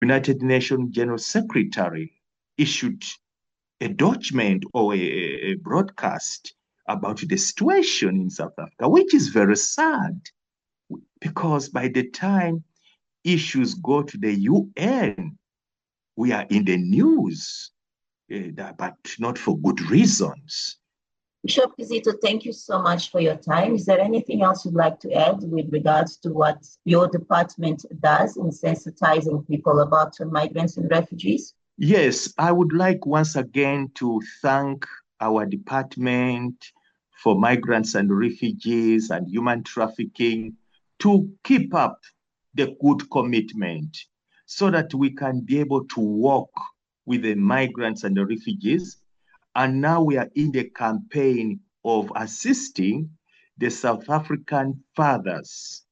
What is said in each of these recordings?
United Nations General Secretary issued a document or a broadcast about the situation in South Africa, which is very sad because by the time issues go to the UN, we are in the news, but not for good reasons. Bishop Kizito, thank you so much for your time. Is there anything else you'd like to add with regards to what your department does in sensitizing people about migrants and refugees? Yes, I would like once again to thank our department for migrants and refugees and human trafficking to keep up the good commitment so that we can be able to work with the migrants and the refugees. And now we are in the campaign of assisting the South African fathers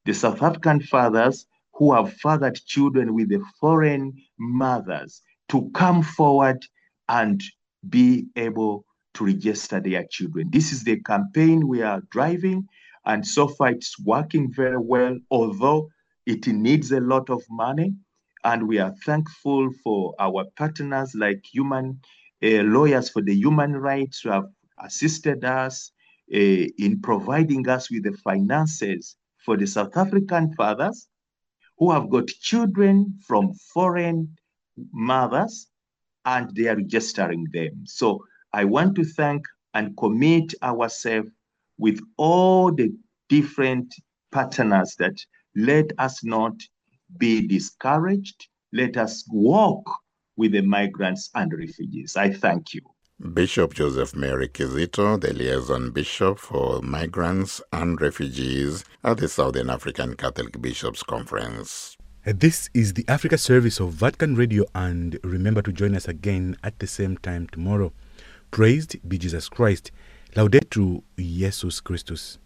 who have fathered children with the foreign mothers to come forward and be able to register their children. This is the campaign we are driving, and so far it's working very well, although it needs a lot of money. And we are thankful for our partners like Lawyers for the Human Rights who have assisted us in providing us with the finances for the South African fathers who have got children from foreign mothers and they are registering them. So I want to thank and commit ourselves with all the different partners that let us not be discouraged. Let us walk with the migrants and refugees. I thank you. Bishop Joseph Mary Kizito, the liaison bishop for migrants and refugees at the Southern African Catholic Bishops' Conference. This is the Africa service of Vatican Radio, and remember to join us again at the same time tomorrow. Praised be Jesus Christ. Laudetur Jesus Christus.